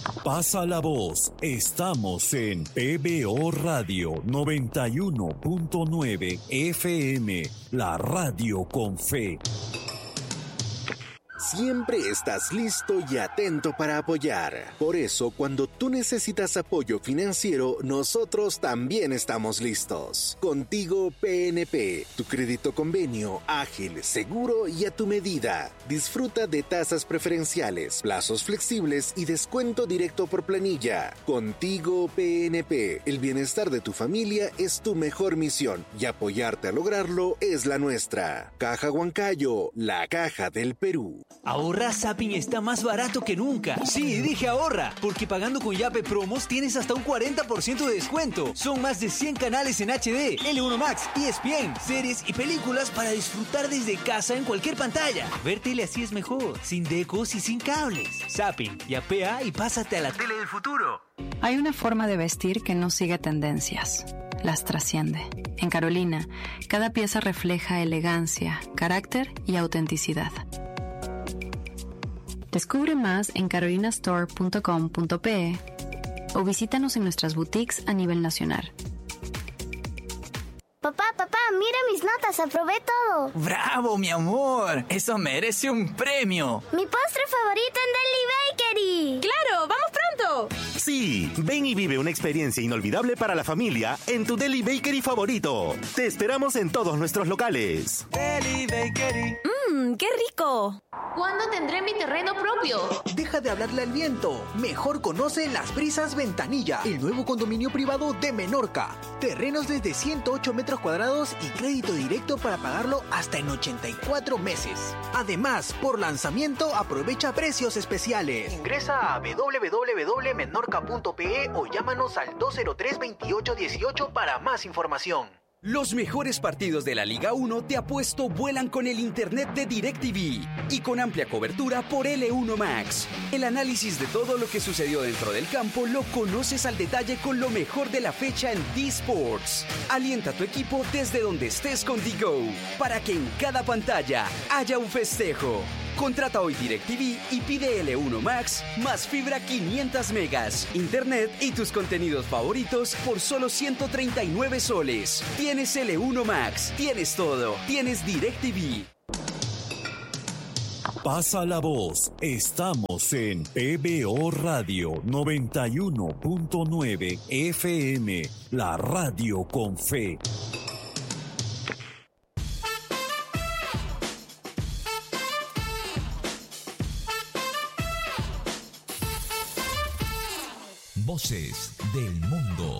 Pasa la voz. Estamos en PBO Radio 91.9 FM, la radio con fe. Siempre estás listo y atento para apoyar. Por eso, cuando tú necesitas apoyo financiero, nosotros también estamos listos. Contigo PNP, tu crédito convenio, ágil, seguro y a tu medida. Disfruta de tasas preferenciales, plazos flexibles y descuento directo por planilla. Contigo PNP, el bienestar de tu familia es tu mejor misión y apoyarte a lograrlo es la nuestra. Caja Huancayo, la caja del Perú. Ahorra Zapping está más barato que nunca. Sí, dije ahorra, porque pagando con Yape Promos tienes hasta un 40% de descuento. Son más de 100 canales en HD, L1 Max, ESPN, series y películas para disfrutar desde casa en cualquier pantalla. Ver tele así es mejor, sin decos y sin cables. Zapping, yapea y pásate a la tele del futuro. Hay una forma de vestir que no sigue tendencias. Las trasciende. En Carolina, cada pieza refleja elegancia, carácter y autenticidad. Descubre más en carolinastore.com.pe o visítanos en nuestras boutiques a nivel nacional. Papá, mira mis notas, aprobé todo. ¡Bravo, mi amor! ¡Eso merece un premio! Mi postre favorito en Deli Bakery. ¡Claro! ¡Vamos pronto! Sí, ven y vive una experiencia inolvidable para la familia en tu Deli Bakery favorito. Te esperamos en todos nuestros locales. Deli Bakery. ¡Qué rico! ¿Cuándo tendré mi terreno propio? Deja de hablarle al viento. Mejor conoce Las Brisas Ventanilla, el nuevo condominio privado de Menorca. Terrenos desde 108 metros cuadrados y crédito directo para pagarlo hasta en 84 meses. Además, por lanzamiento aprovecha precios especiales. Ingresa a www.menorca.pe o llámanos al 203-2818 para más información. Los mejores partidos de la Liga 1 de Apuesto vuelan con el internet de DirecTV y con amplia cobertura por L1 Max. El análisis de todo lo que sucedió dentro del campo lo conoces al detalle con lo mejor de la fecha en D-Sports. Alienta a tu equipo desde donde estés con DGO para que en cada pantalla haya un festejo. Contrata hoy DirecTV y pide L1 Max más fibra 500 megas, internet y tus contenidos favoritos por solo 139 soles. Tienes L1 Max, tienes todo, tienes DirecTV. Pasa la voz. Estamos en PBO Radio 91.9 FM, la radio con fe. Voces del mundo.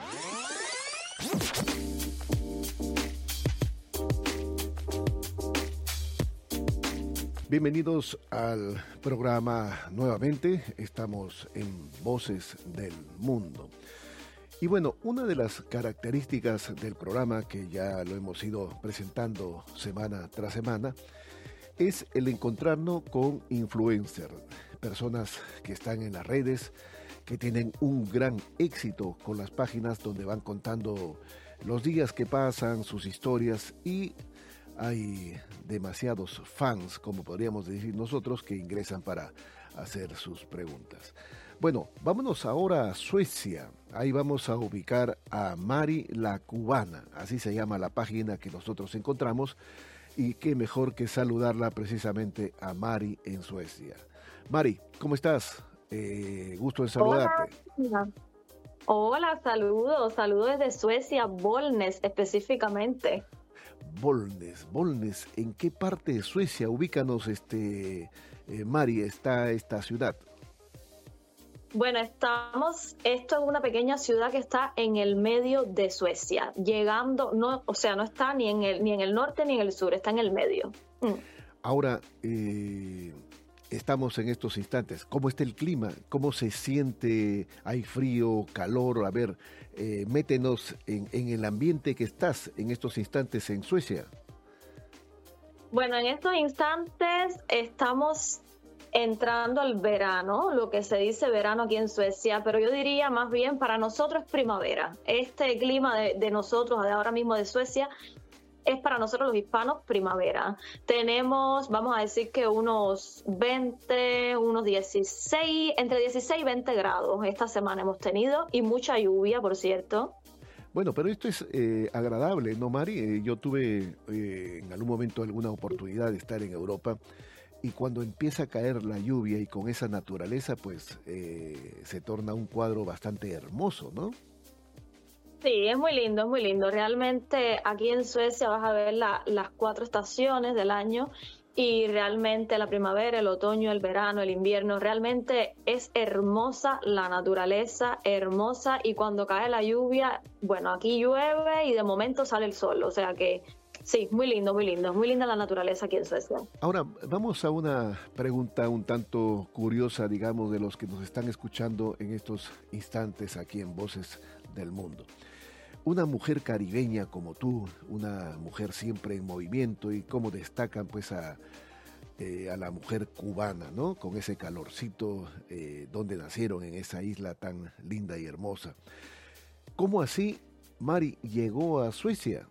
Bienvenidos al programa nuevamente. Estamos en Voces del Mundo. Y bueno, una de las características del programa, que ya lo hemos ido presentando semana tras semana, es el encontrarnos con influencers, personas que están en las redes, que tienen un gran éxito con las páginas donde van contando los días que pasan, sus historias, y hay demasiados fans, como podríamos decir nosotros, que ingresan para hacer sus preguntas. Bueno, vámonos ahora a Suecia. Ahí vamos a ubicar a Mari la Cubana, así se llama la página que nosotros encontramos, y qué mejor que saludarla precisamente a Mari en Suecia. Mari, ¿cómo estás? Gusto en saludarte. Hola, saludos desde Suecia, Bollnäs específicamente. Bollnäs, ¿en qué parte de Suecia? Ubícanos, Mari, está esta ciudad. Bueno, esto es una pequeña ciudad que está en el medio de Suecia, llegando, no está ni en el norte ni en el sur, está en el medio. Ahora, estamos en estos instantes. ¿Cómo está el clima? ¿Cómo se siente? ¿Hay frío, calor? A ver, métenos en el ambiente que estás en estos instantes en Suecia. Bueno, en estos instantes estamos entrando al verano, lo que se dice verano aquí en Suecia, pero yo diría más bien para nosotros es primavera. Este clima de nosotros, de ahora mismo de Suecia, es para nosotros los hispanos primavera. Tenemos, vamos a decir que unos 16, entre 16 y 20 grados esta semana hemos tenido, y mucha lluvia, por cierto. Bueno, pero esto es agradable, ¿no, Mari? Yo tuve en algún momento alguna oportunidad de estar en Europa, y cuando empieza a caer la lluvia y con esa naturaleza, pues se torna un cuadro bastante hermoso, ¿no? Sí, es muy lindo, es muy lindo. Realmente aquí en Suecia vas a ver las 4 estaciones del año, y realmente la primavera, el otoño, el verano, el invierno, realmente es hermosa la naturaleza, hermosa, y cuando cae la lluvia, bueno, aquí llueve y de momento sale el sol, o sea que sí, muy lindo, muy linda la naturaleza aquí en Suecia. Ahora, vamos a una pregunta un tanto curiosa, digamos, de los que nos están escuchando en estos instantes aquí en Voces del Mundo. Una mujer caribeña como tú, una mujer siempre en movimiento, y cómo destacan pues a la mujer cubana, ¿no? Con ese calorcito donde nacieron, en esa isla tan linda y hermosa. ¿Cómo así Mari llegó a Suecia?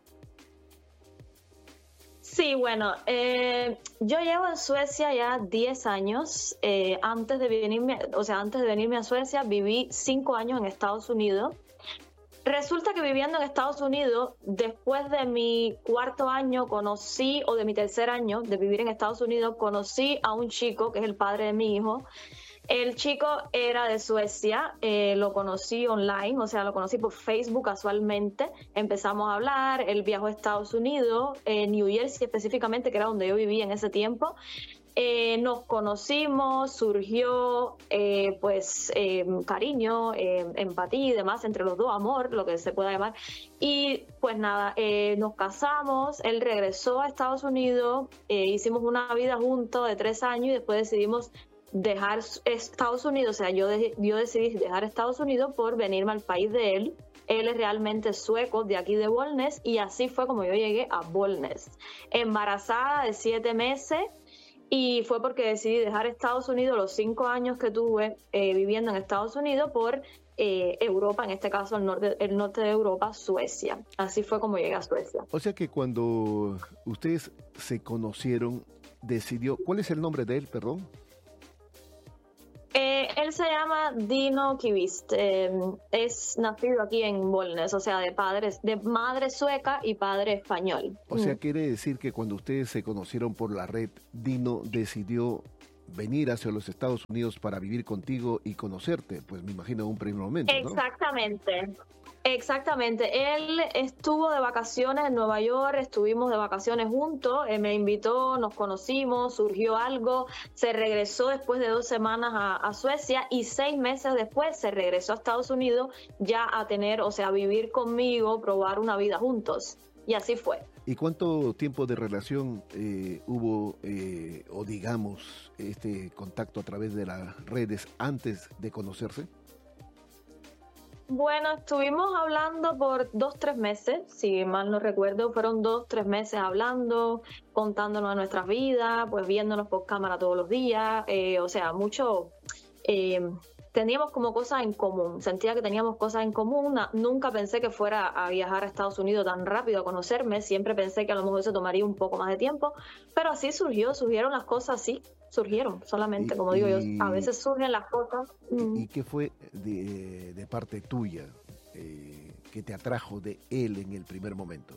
Sí, bueno, yo llevo en Suecia ya 10 años. Antes de venirme a Suecia, viví 5 años en Estados Unidos. Resulta que viviendo en Estados Unidos, después de mi 4º año de mi 3er año de vivir en Estados Unidos, conocí a un chico que es el padre de mi hijo. El chico era de Suecia, lo conocí online, o sea, lo conocí por Facebook casualmente. Empezamos a hablar, él viajó a Estados Unidos, New Jersey específicamente, que era donde yo vivía en ese tiempo. Nos conocimos, surgió cariño, empatía y demás entre los dos, amor, lo que se pueda llamar. Y pues nada, nos casamos, él regresó a Estados Unidos, hicimos una vida juntos de 3 años y después decidimos dejar Estados Unidos. O sea, yo decidí dejar Estados Unidos por venirme al país de él. Él es realmente sueco, de aquí de Bollnäs, y así fue como yo llegué a Bollnäs. Embarazada de 7 meses. Y fue porque decidí dejar Estados Unidos, los 5 años que tuve viviendo en Estados Unidos, por Europa, en este caso el norte de Europa, Suecia. Así fue como llegué a Suecia. O sea que cuando ustedes se conocieron, decidió... ¿Cuál es el nombre de él, perdón? Él se llama Dino Kivist, es nacido aquí en Bollnäs, o sea, de madre sueca y padre español. O sea, quiere decir que cuando ustedes se conocieron por la red, Dino decidió venir hacia los Estados Unidos para vivir contigo y conocerte, pues me imagino en un primer momento, ¿no? Exactamente. Él estuvo de vacaciones en Nueva York, estuvimos de vacaciones juntos, me invitó, nos conocimos, surgió algo, se regresó después de 2 semanas a Suecia, y 6 meses después se regresó a Estados Unidos ya a vivir conmigo, probar una vida juntos, y así fue. ¿Y cuánto tiempo de relación hubo, o digamos, este contacto a través de las redes antes de conocerse? Bueno, estuvimos hablando por 2-3 meses, si mal no recuerdo, fueron 2-3 meses hablando, contándonos de nuestras vidas, pues viéndonos por cámara todos los días, teníamos como cosas en común, sentía que teníamos cosas en común. Nunca pensé que fuera a viajar a Estados Unidos tan rápido a conocerme, siempre pensé que a lo mejor se tomaría un poco más de tiempo, pero así surgieron las cosas, así surgieron, solamente, como digo yo, a veces surgen las cosas. ¿Y qué fue de parte tuya que te atrajo de él en el primer momento?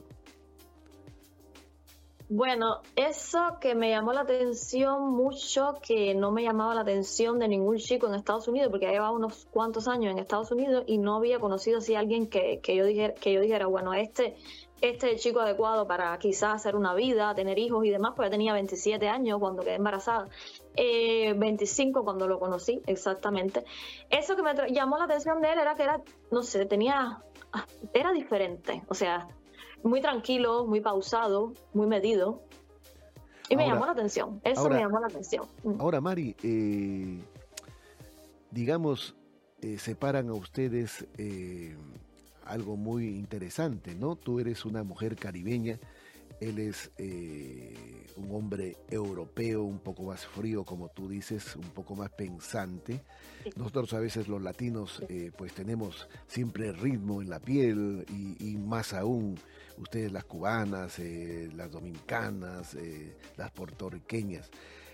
Bueno, eso que me llamó la atención mucho, que no me llamaba la atención de ningún chico en Estados Unidos, porque ya llevaba unos cuantos años en Estados Unidos y no había conocido así a alguien que yo dijera, bueno, este es el chico adecuado para quizás hacer una vida, tener hijos y demás, pues yo tenía 27 años cuando quedé embarazada, 25 cuando lo conocí, exactamente. Eso que me llamó la atención de él era que era, no sé, era diferente, o sea, muy tranquilo, muy pausado, muy medido. Y me llamó la atención. Me llamó la atención. Ahora, Mari, digamos, separan a ustedes algo muy interesante, ¿no? Tú eres una mujer caribeña Él es un hombre europeo, un poco más frío, como tú dices, un poco más pensante. Nosotros a veces los latinos pues tenemos siempre ritmo en la piel y más aún ustedes las cubanas, las dominicanas, las puertorriqueñas.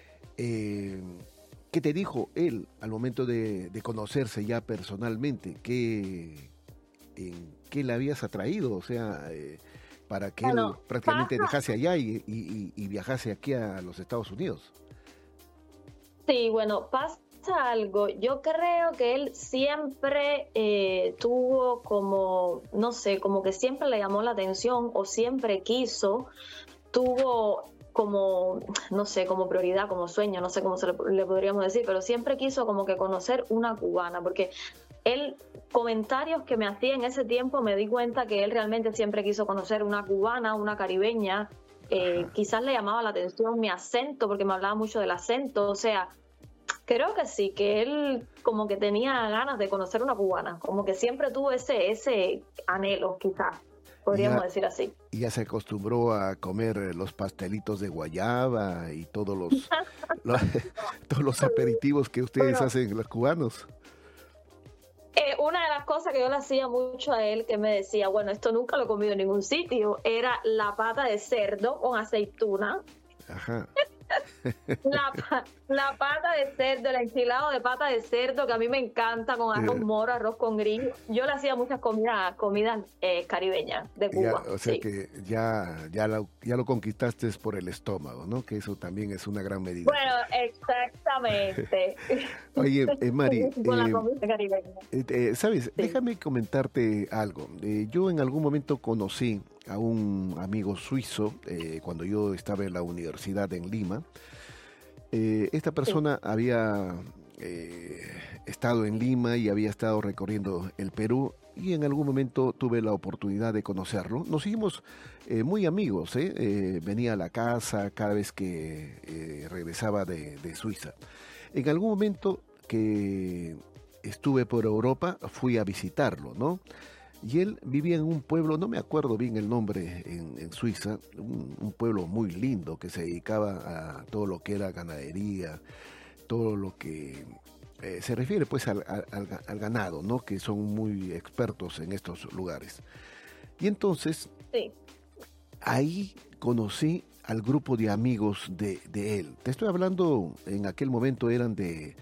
¿Qué te dijo él al momento de conocerse ya personalmente? ¿En qué le habías atraído? O sea, para que él prácticamente dejase allá y viajase aquí a los Estados Unidos. Sí, bueno, pasa algo. Yo creo que él siempre tuvo como, no sé, como que siempre le llamó la atención o siempre tuvo como, no sé, como prioridad, como sueño, no sé cómo le podríamos decir, pero siempre quiso como que conocer una cubana, porque él, comentarios que me hacía en ese tiempo, me di cuenta que él realmente siempre quiso conocer una cubana, una caribeña. Quizás le llamaba la atención mi acento, porque me hablaba mucho del acento. O sea, creo que sí, que él como que tenía ganas de conocer una cubana, como que siempre tuvo ese anhelo, quizás, podríamos decir así. Y ya se acostumbró a comer los pastelitos de guayaba y todos los aperitivos que ustedes hacen los cubanos. Una de las cosas que yo le hacía mucho a él, que me decía, bueno, esto nunca lo he comido en ningún sitio, era la pata de cerdo con aceituna. Ajá. La pata de cerdo, el enchilado de pata de cerdo, que a mí me encanta, con arroz moro, arroz con grillo. Yo le hacía muchas comidas caribeñas de Cuba. O sea que ya lo conquistaste por el estómago, ¿no? Que eso también es una gran medida. Bueno, exactamente. Oye, Mari, con la comida caribeña. ¿Sabes? Sí. Déjame comentarte algo. Yo en algún momento conocí a un amigo suizo cuando yo estaba en la universidad en Lima. Esta persona había estado en Lima y había estado recorriendo el Perú, y en algún momento tuve la oportunidad de conocerlo. Nos hicimos muy amigos, venía a la casa cada vez que regresaba de Suiza. En algún momento que estuve por Europa, fui a visitarlo, ¿no? Y él vivía en un pueblo, no me acuerdo bien el nombre, en Suiza, un pueblo muy lindo que se dedicaba a todo lo que era ganadería, todo lo que se refiere pues al ganado, ¿no? Que son muy expertos en estos lugares. Y entonces, ahí conocí al grupo de amigos de él. Te estoy hablando, en aquel momento eran de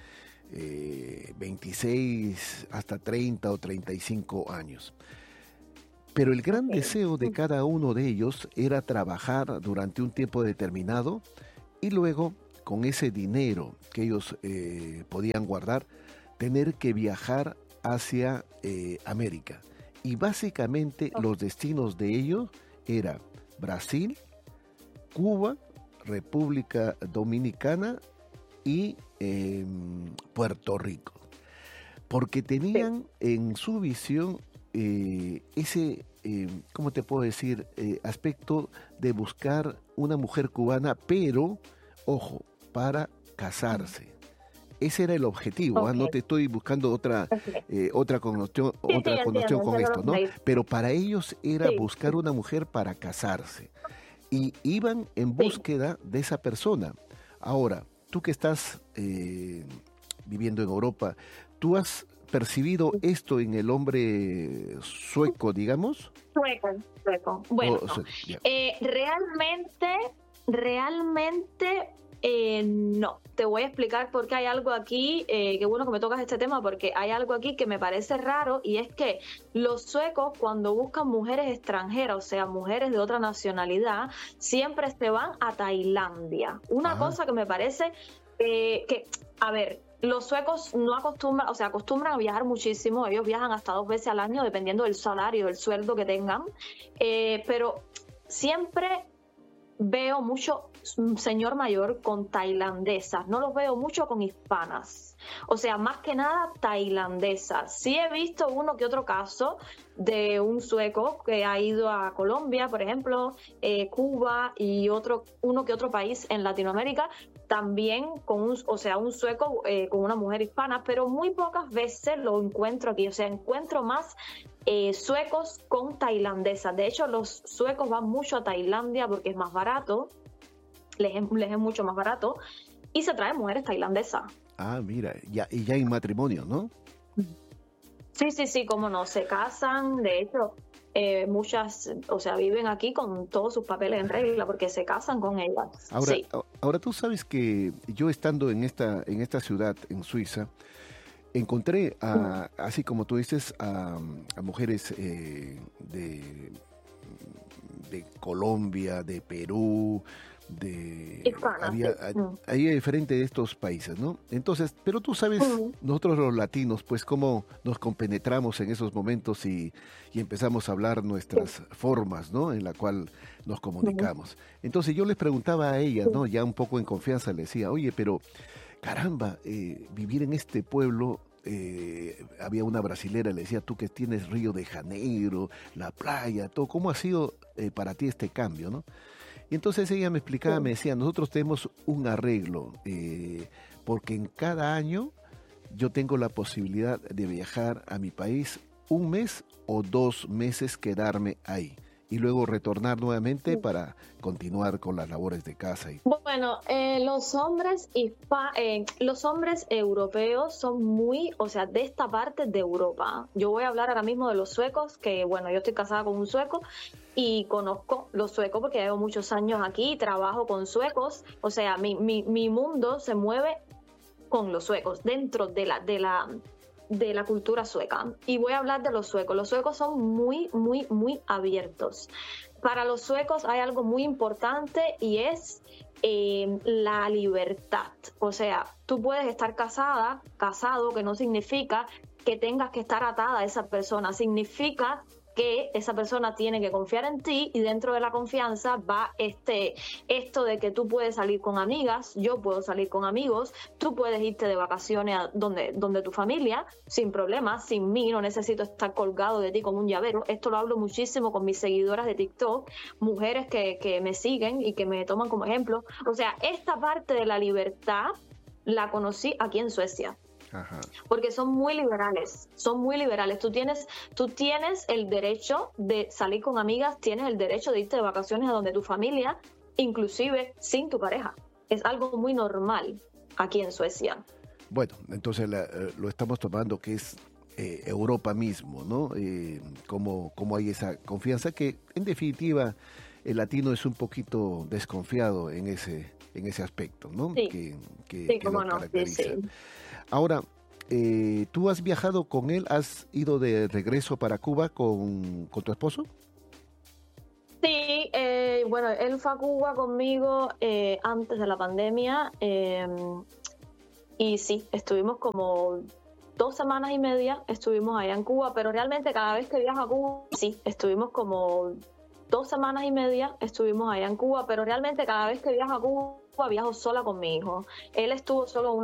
26 hasta 30 o 35 años. Pero el gran deseo de cada uno de ellos era trabajar durante un tiempo determinado y luego, con ese dinero que ellos podían guardar, tener que viajar hacia América. Y básicamente los destinos de ellos eran Brasil, Cuba, República Dominicana y Puerto Rico, porque tenían en su visión ese, ¿cómo te puedo decir?, aspecto de buscar una mujer cubana, pero, ojo, para casarse. Ese era el objetivo. No te estoy buscando otra connotación con esto, ¿no? Pero para ellos era buscar una mujer para casarse, y iban en búsqueda de esa persona. Ahora, tú que estás viviendo en Europa, ¿tú has percibido esto en el hombre sueco, digamos? Sueco. Bueno, realmente no. Te voy a explicar por qué hay algo aquí, qué bueno que me tocas este tema, porque hay algo aquí que me parece raro, y es que los suecos, cuando buscan mujeres extranjeras, o sea, mujeres de otra nacionalidad, siempre se van a Tailandia. Una cosa que me parece a ver, los suecos no acostumbran, o sea, acostumbran a viajar muchísimo. Ellos viajan hasta 2 veces al año, dependiendo del salario, del sueldo que tengan. Pero siempre veo mucho señor mayor con tailandesas, no los veo mucho con hispanas. O sea, más que nada tailandesas. Sí he visto uno que otro caso de un sueco que ha ido a Colombia, por ejemplo, Cuba y uno que otro país en Latinoamérica, también con un sueco con una mujer hispana, pero muy pocas veces lo encuentro aquí. O sea, encuentro más suecos con tailandesas. De hecho, los suecos van mucho a Tailandia porque es más barato, les es mucho más barato, y se traen mujeres tailandesas. Ah, mira, ya hay matrimonio, ¿no? Sí, cómo no, se casan, de hecho, muchas, o sea, viven aquí con todos sus papeles en regla porque se casan con ellas. Ahora tú sabes que yo estando en esta ciudad, en Suiza, encontré, así como tú dices, a mujeres de Colombia, de Perú, había diferente de estos países, ¿no? Entonces, pero tú sabes, nosotros los latinos, pues cómo nos compenetramos en esos momentos y empezamos a hablar nuestras formas, ¿no? En la cual nos comunicamos. Entonces yo les preguntaba a ellas, ¿no? Ya un poco en confianza, le decía, oye, pero caramba, vivir en este pueblo. Había una brasilera, le decía, tú que tienes Río de Janeiro, la playa, todo, ¿cómo ha sido para ti este cambio, no? Y entonces ella me explicaba, me decía, nosotros tenemos un arreglo, porque en cada año yo tengo la posibilidad de viajar a mi país 1 mes o 2 meses, quedarme ahí y luego retornar nuevamente para continuar con las labores de casa. Bueno, los hombres europeos son muy, o sea, de esta parte de Europa. Yo voy a hablar ahora mismo de los suecos, que bueno, yo estoy casada con un sueco y conozco los suecos porque llevo muchos años aquí, trabajo con suecos, o sea, mi mundo se mueve con los suecos, dentro de la cultura sueca. Y voy a hablar de los suecos. Los suecos son muy, muy, muy abiertos. Para los suecos hay algo muy importante y es la libertad. O sea, tú puedes estar casado, que no significa que tengas que estar atada a esa persona. Significa que esa persona tiene que confiar en ti y dentro de la confianza va esto de que tú puedes salir con amigas, yo puedo salir con amigos, tú puedes irte de vacaciones a donde tu familia, sin problemas, sin mí, no necesito estar colgado de ti como un llavero. Esto lo hablo muchísimo con mis seguidoras de TikTok, mujeres que me siguen y que me toman como ejemplo. O sea, esta parte de la libertad la conocí aquí en Suecia. Ajá. Porque son muy liberales. Tú tienes el derecho de salir con amigas, tienes el derecho de irte de vacaciones a donde tu familia, inclusive sin tu pareja. Es algo muy normal aquí en Suecia. Bueno, entonces lo estamos tomando que es Europa mismo, ¿no? Cómo hay esa confianza que, en definitiva, el latino es un poquito desconfiado en ese aspecto, ¿no? Sí, que cómo lo no, caracteriza. sí. Ahora, ¿tú has viajado con él? ¿Has ido de regreso para Cuba con tu esposo? Sí, bueno, él fue a Cuba conmigo antes de la pandemia y sí, estuvimos como 2 semanas y media, estuvimos allá en Cuba, pero realmente cada vez que viajo a Cuba, sí, estuvimos como 2 semanas y media, estuvimos allá en Cuba, pero realmente cada vez que viajo a Cuba viajo sola con mi hijo. Él estuvo solo